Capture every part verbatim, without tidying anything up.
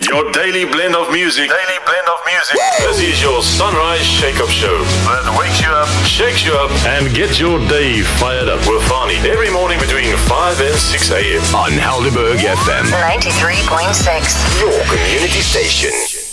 Your daily blend of music. Daily blend of music. This is your Sunrise Shake-Up Show. That wakes you up, shakes you up, and gets your day fired up with Fani. Every morning between five and six a.m. on Helderberg F M. ninety-three point six. Your community station.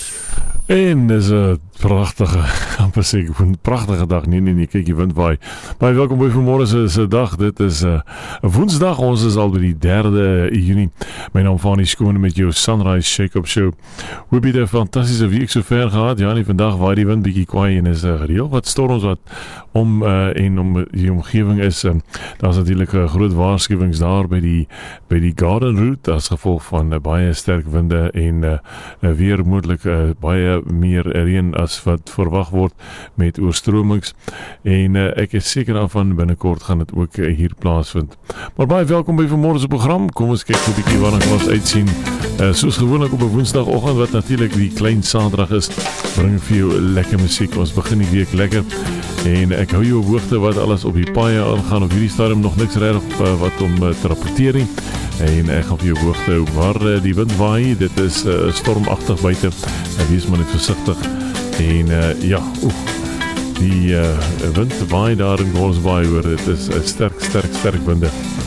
En dis 'n pragtige, amper sê ek 'n pragtige dag. Nee nee nee, kyk die wind waai. Baie welkom by vanmôre se se dag. Dit is 'n uh, Woensdag. Ons is al by die derde Junie. My naam Fani Skoon met jou Sunrise Shake-Up Show. We het 'n fantastiese week sover gehad. Ja, nie vandag waai die wind bietjie kwaai en is 'n uh, gereeld wat storms wat om uh, en om die omgewing is. Um, Daar's natuurlik 'n uh, groot waarskuwings daar by die by die Garden Route as gevolg van uh, baie sterk winde en uh, uh, weer moontlik uh, baie meer reën as wat verwag word met oorstromings en uh, ek is seker daarvan binnekort gaan dit ook uh, hier plaasvind. Maar baie welkom by vanmôre se program. Kom ons kyk 'n bietjie waarna ons uitsien. Uh, soos gewoonlik op 'n Woensdagoggend wat natuurlik die klein Saterdag is, bring vir jou lekker musiek. Ons begin die week lekker en ek hou jou op hoogte wat alles op die paaie aangaan. Op hierdie stadium nog niks regtig uh, wat om uh, te rapporteer nie. En ek gaan vir jou hoogte waar uh, die wind waai. Dit is uh, stormagtig buite. Uh, wees maar net versigtig. En uh, ja, oeh, die uh, wind waai daar in Goldsbaai hoor, dit is uh, sterk, sterk, sterk winde.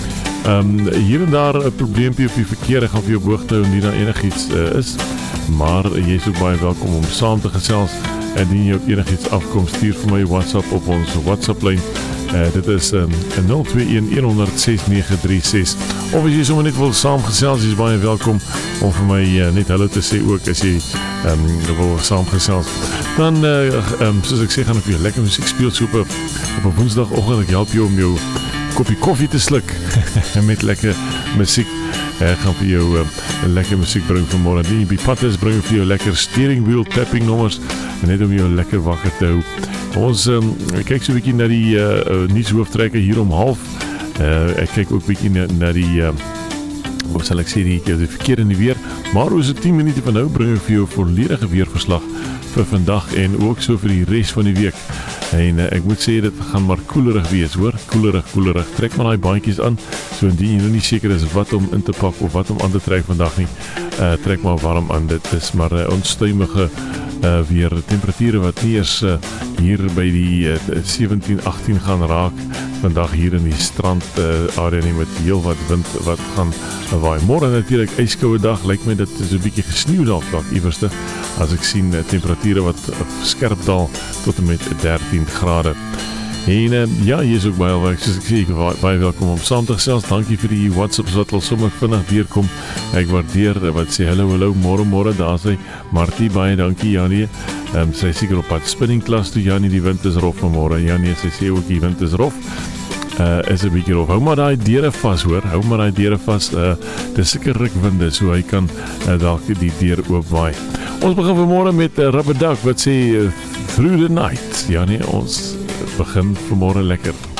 Um, hier en daar 'n probleempie op die verkeer, ek gaan vir jou hoogte hou indien daar enigiets uh, is, maar uh, jy is ook baie welkom om saam te gesels. Indien jy op enigiets afkom, stuur vir my WhatsApp op ons WhatsApp-lyn. Uh, dit is um, nul twee een een honderd ses nege drie ses. Of as jy sommer net wil saamgesels, jy is baie welkom om vir my uh, net hallo te sê ook as jy um, wil saamgesels. Dan, uh, um, soos ek sê, gaan ek vir jou lekker muziek speel so op 'n op 'n Woensdagoggend. Ek help jou om jou koppie koffie te sluk met lekker muziek. Ek gaan vir jou uh, lekker muziek bring vanmôre. Die by pad is bring vir jou lekker steering wheel tapping nommers net om jou lekker wakker te hou. Ons um, kyk so 'n bietjie na die uh, uh, nuushooftrekke hier om half. Uh, ek kyk ook 'n bietjie na, na die uh, wat sal ek sê die, die verkeer in die weer. Maar oor so tien minute van nou bring ek vir jou volledige weerverslag vir vandag en ook so vir die res van die week. En uh, ek moet sê dit gaan maar koelerig wees, hoor. Koelerig, koelerig. Trek maar daai bandjies aan. So indien jy nou nie seker is wat om in te pak of wat om aan te trek vandag nie, uh, trek maar warm aan. Dit is maar 'n uh, onstuimige uh, weer temperature wat nie eers uh, hier by die uh, sewentien agttien gaan raak vandag hier in die strand uh, area nie, met heel wat wind wat gaan uh, waai. Môre natuurlik yskoue dag, lyk my dit is 'n bietjie gesneeu dalk dalk iewerste as ek sien uh, temperature wat uh, skerp daal tot en met dertien grade. En uh, ja, hier is ook baie werk, soos ek sê, baie, baie welkom om saam te gesels. Dankie vir die WhatsApps wat al sommer vinnig deurkom. Ek waardeer uh, wat sê hallo, hallo, môre, môre, daar sê Martie, baie dankie, Janie. Um, sy is seker op pad spinningklas toe, Janie, die wind is rof vanmôre. Janie, sy sê ook die wind is rof. Uh, is 'n bietjie rof. Hou maar daai deure vas, hoor. Hou maar daai deure vas. Uh, dis seker rukwinde, so hy kan uh, dalk die deur oopwaai. Ons begin vanmôre met uh, Rubber Duck wat sê uh, Through the Night. Ja nee, ons begin vanmôre lekker.